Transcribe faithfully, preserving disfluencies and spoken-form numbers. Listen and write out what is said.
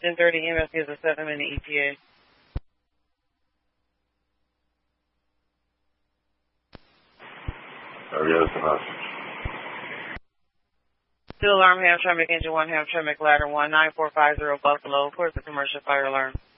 ten thirty E M S gives a seven-minute E T A. Oh, yeah, that's a message. Still alarm, Hamtramck, engine one, Hamtramck, ladder one, nine four five zero Buffalo. Of course, the commercial fire alarm.